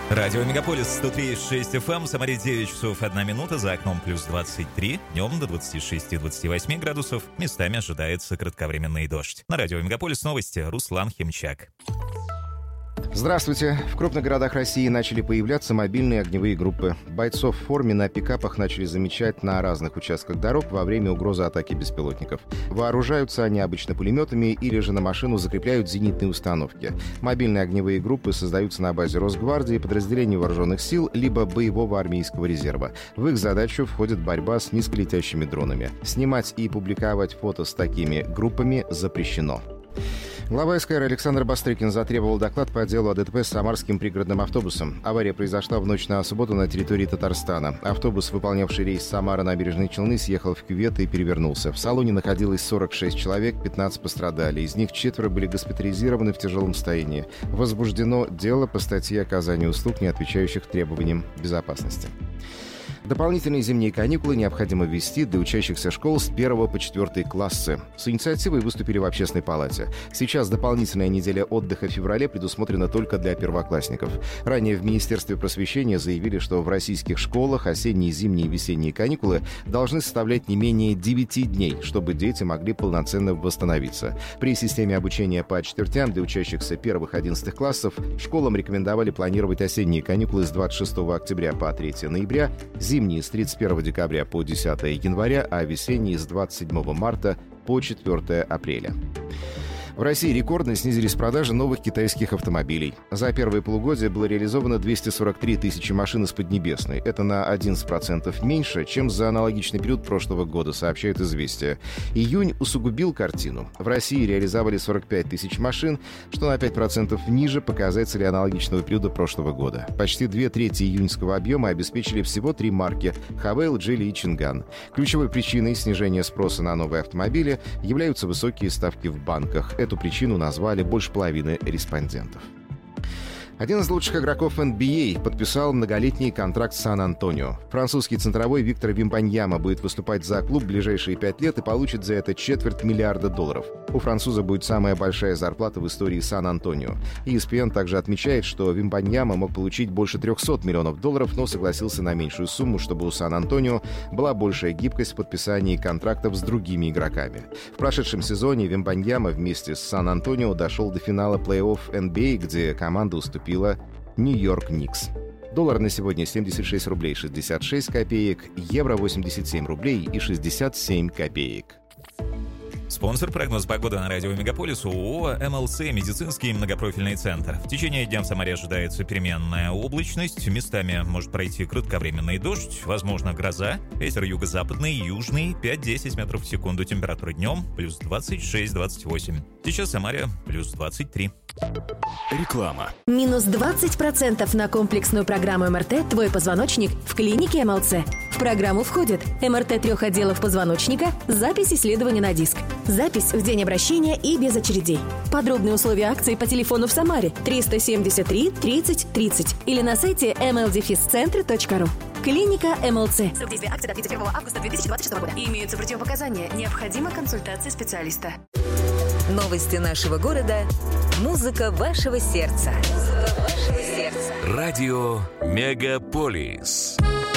Радио Мегаполис 103,6 FM, в Самаре 9 часов 1 минута, за окном плюс 23, днем до 26-28 градусов, местами ожидается кратковременный дождь. На Радио Мегаполис новости, Руслан Химчак. Здравствуйте. В крупных городах России начали появляться мобильные огневые группы. Бойцов в форме на пикапах начали замечать на разных участках дорог во время угрозы атаки беспилотников. Вооружаются они обычно пулеметами или же на машину закрепляют зенитные установки. Мобильные огневые группы создаются на базе Росгвардии, подразделений вооруженных сил, либо боевого армейского резерва. В их задачу входит борьба с низколетящими дронами. Снимать и публиковать фото с такими группами запрещено. Глава СКР Александр Бастрыкин затребовал доклад по делу о ДТП с самарским пригородным автобусом. Авария произошла в ночь на субботу на территории Татарстана. Автобус, выполнявший рейс Самара-Набережные Челны, съехал в кювет и перевернулся. В салоне находилось 46 человек, 15 пострадали. Из них 4 были госпитализированы в тяжелом состоянии. Возбуждено дело по статье оказания услуг, не отвечающих требованиям безопасности. Дополнительные зимние каникулы необходимо ввести для учащихся школ с 1 по 4 классы. С инициативой выступили в Общественной палате. Сейчас дополнительная неделя отдыха в феврале предусмотрена только для первоклассников. Ранее в Министерстве просвещения заявили, что в российских школах осенние, зимние и весенние каникулы должны составлять не менее 9 дней, чтобы дети могли полноценно восстановиться. При системе обучения по четвертям для учащихся 1-11 классов школам рекомендовали планировать осенние каникулы с 26 октября по 3 ноября, зимние с 31 декабря по 10 января, а весенние с 27 марта по 4 апреля. В России рекордно снизились продажи новых китайских автомобилей. За первое полугодие было реализовано 243 тысячи машин из Поднебесной. Это на 11% меньше, чем за аналогичный период прошлого года, сообщает «Известия». Июнь усугубил картину. В России реализовали 45 тысяч машин, что на 5% ниже показателей аналогичного периода прошлого года. Почти 2/3 июньского объема обеспечили всего 3 марки – Хавейл, Джили и Чинган. Ключевой причиной снижения спроса на новые автомобили являются высокие ставки в банках. Эту причину назвали больше половины респондентов. Один из лучших игроков NBA подписал многолетний контракт с Сан-Антонио. Французский центровой Виктор Вембаньяма будет выступать за клуб в ближайшие 5 лет и получит за это $250 миллиарда. У француза будет самая большая зарплата в истории Сан-Антонио. ESPN также отмечает, что Вембаньяма мог получить больше $300 миллионов, но согласился на меньшую сумму, чтобы у Сан-Антонио была большая гибкость в подписании контрактов с другими игроками. В прошедшем сезоне Вембаньяма вместе с Сан-Антонио дошел до финала плей-офф NBA, где команда уступила Нью-Йорк Никс. Доллар на сегодня 76 рублей 66 копеек, евро 87 рублей и 67 копеек. Спонсор прогноз погоды на радио Мегаполис ООО «МЛЦ» медицинский многопрофильный центр. В течение дня в Самаре ожидается переменная облачность, местами может пройти кратковременный дождь, возможно гроза, ветер юго-западный, южный, 5-10 метров в секунду, температура днем плюс 26-28. Сейчас в Самаре плюс 23. Реклама. Минус 20% на комплексную программу МРТ «Твой позвоночник» в клинике МЛЦ. В программу входит МРТ 3 отделов позвоночника, запись исследования на диск, запись в день обращения и без очередей. Подробные условия акции по телефону в Самаре 373 30 30 или на сайте mldefiscentre.ru. Клиника МЛЦ. Срок действия акции до 31 августа 2026 года. Имеются противопоказания. Необходима консультация специалиста. Новости нашего города. Музыка вашего сердца. Радио Мегаполис.